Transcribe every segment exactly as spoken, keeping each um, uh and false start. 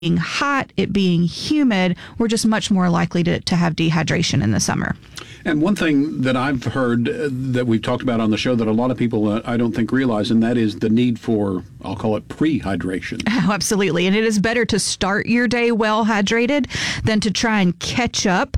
being hot, it being humid, we're just much more likely to, to have dehydration in the summer. And one thing that I've heard uh, that we've talked about on the show that a lot of people uh, I don't think realize, and that is the need for, I'll call it pre-hydration. Oh, absolutely. And it is better to start your day well hydrated than to try and catch up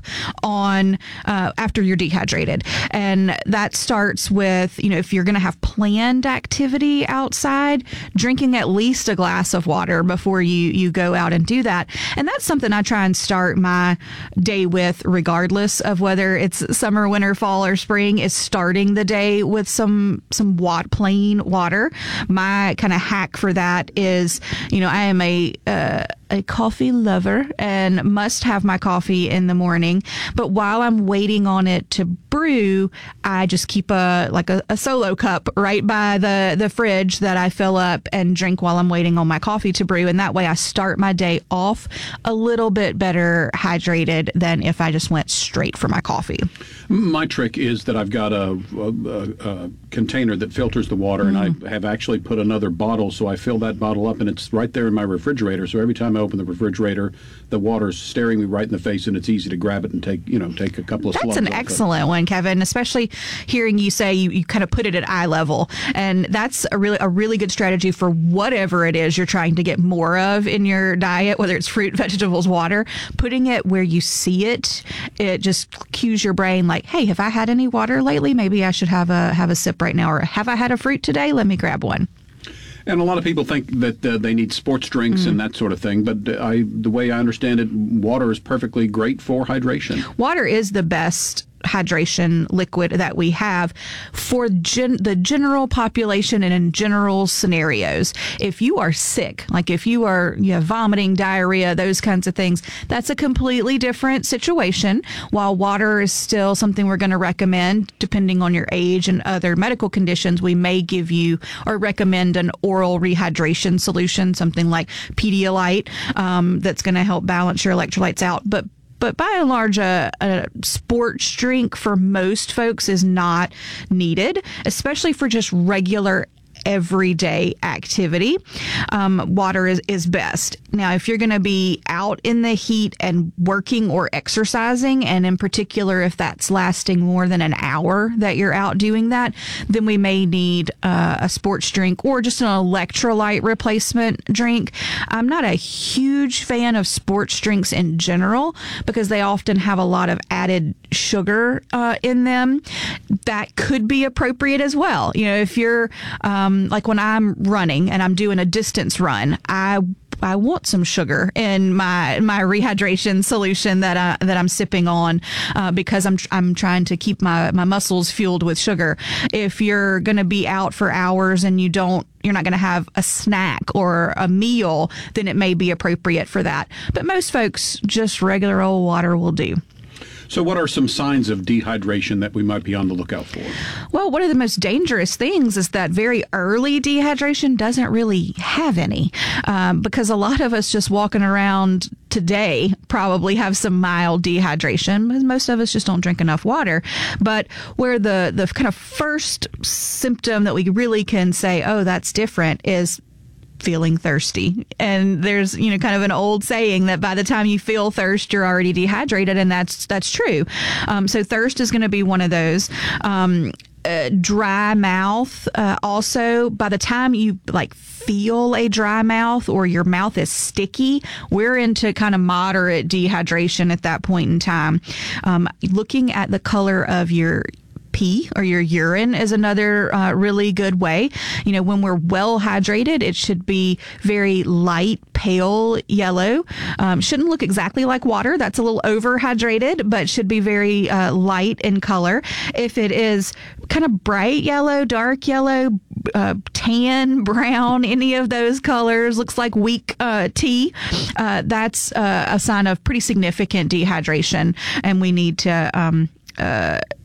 on uh, after you're dehydrated. And that starts with, you know, if you're going to have planned activity outside, drinking at least a glass of water before you, you go out and do that. And that's something I try and start my day with, regardless of whether it's summer, winter, fall, or spring, is starting the day with some some wat, plain water. My kind of hack for that is, you know, I am a uh, a coffee lover and must have my coffee in the morning. But while I'm waiting on it to brew, I just keep a like a, a solo cup right by the, the fridge that I fill up and drink while I'm waiting on my coffee to brew. And that way I start my day off a little bit better hydrated than if I just went straight for my coffee. My trick is that I've got a, a, a container that filters the water, mm. and I have actually put another bottle, so I fill that bottle up, and it's right there in my refrigerator. So every time I open the refrigerator, the water's staring me right in the face, and it's easy to grab it and take, you know, take a couple of slugs. That's an excellent one, Kevin, especially hearing you say you, you kind of put it at eye level. And that's a really, a really good strategy for whatever it is you're trying to get more of in your diet, whether it's fruit, vegetables, water. Putting it where you see it, it just cues your brain like, hey, have I had any water lately? Maybe I should have a have a sip right now. Or have I had a fruit today? Let me grab one. And a lot of people think that uh, they need sports drinks mm. and that sort of thing. But uh, I, the way I understand it, water is perfectly great for hydration. Water is the best hydration liquid that we have for gen- the general population and in general scenarios. If you are sick, like if you are you know, vomiting, diarrhea, those kinds of things, that's a completely different situation. While water is still something we're going to recommend, depending on your age and other medical conditions, we may give you or recommend an oral rehydration solution, something like Pedialyte, um, that's going to help balance your electrolytes out. But But by and large, a, a sports drink for most folks is not needed, especially for just regular everyday activity. Um, water is, is best. Now, if you're going to be out in the heat and working or exercising, and in particular, if that's lasting more than an hour that you're out doing that, then we may need uh, a sports drink or just an electrolyte replacement drink. I'm not a huge fan of sports drinks in general because they often have a lot of added sugar uh, in them. That could be appropriate as well. You know, if you're um, like when I'm running and I'm doing a distance run, I I want some sugar in my my rehydration solution that I that I'm sipping on uh, because I'm I'm trying to keep my, my muscles fueled with sugar. If you're going to be out for hours and you don't you're not going to have a snack or a meal, then it may be appropriate for that. But most folks, just regular old water will do. So what are some signs of dehydration that we might be on the lookout for? Well, one of the most dangerous things is that very early dehydration doesn't really have any um, because a lot of us just walking around today probably have some mild dehydration because most of us just don't drink enough water. But where the, the kind of first symptom that we really can say, oh, that's different is feeling thirsty. And there's, you know, kind of an old saying that by the time you feel thirst, you're already dehydrated. And that's, that's true. Um, so thirst is going to be one of those. Um, uh, dry mouth. Uh, also, by the time you like feel a dry mouth or your mouth is sticky, we're into kind of moderate dehydration at that point in time. Um, looking at the color of your pee or your urine is another uh, really good way. You know, when we're well hydrated, it should be very light, pale yellow. Um, shouldn't look exactly like water. That's a little overhydrated, but should be very uh, light in color. If it is kind of bright yellow, dark yellow, uh, tan, brown, any of those colors, looks like weak uh, tea, uh, that's uh, a sign of pretty significant dehydration, and we need to um, uh,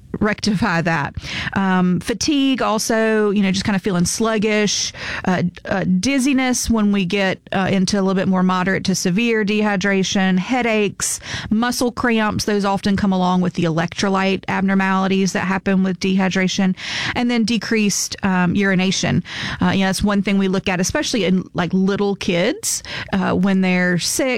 rectify that. Um, fatigue also, you know, just kind of feeling sluggish, uh, uh, dizziness when we get uh, into a little bit more moderate to severe dehydration, headaches, muscle cramps. Those often come along with the electrolyte abnormalities that happen with dehydration, and then decreased um, urination. Uh, you know, that's one thing we look at, especially in like little kids uh, when they're sick.